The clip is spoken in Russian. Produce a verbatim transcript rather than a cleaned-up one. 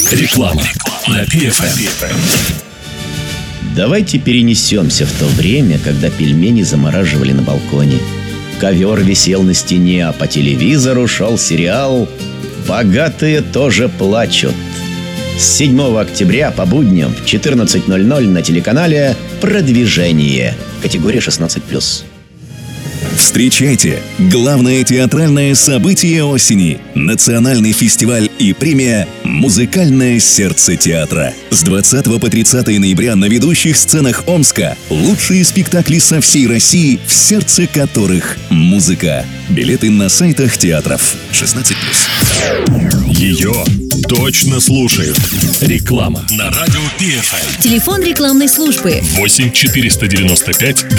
Реклама на пи эф эм. Давайте перенесемся в то время, когда пельмени замораживали на балконе. Ковер висел на стене, а по телевизору шел сериал «Богатые тоже плачут». С седьмого октября по будням в четырнадцать ноль ноль на телеканале «Продвижение». Категория шестнадцать плюс. Встречайте главное театральное событие осени – национальный фестиваль и премия «Музыкальное сердце театра». С двадцатого по тридцатое ноября на ведущих сценах Омска лучшие спектакли со всей России, в сердце которых музыка. Билеты на сайтах театров. шестнадцать плюс. Ее точно слушают. Реклама на радио пи эф эм. Телефон рекламной службы восемь четыреста девяносто пять